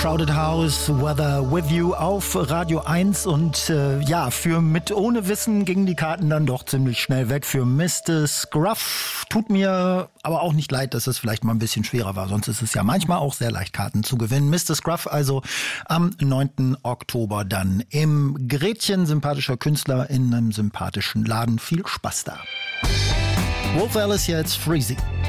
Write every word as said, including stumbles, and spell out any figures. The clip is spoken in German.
Crowded House, Weather With You auf Radio eins und äh, ja, für mit ohne Wissen gingen die Karten dann doch ziemlich schnell weg für Mister Scruff. Tut mir aber auch nicht leid, dass es vielleicht mal ein bisschen schwerer war, sonst ist es ja manchmal auch sehr leicht, Karten zu gewinnen. Mister Scruff also am neunten Oktober dann im Gretchen, sympathischer Künstler in einem sympathischen Laden. Viel Spaß da. Wolf Alice jetzt Freezy.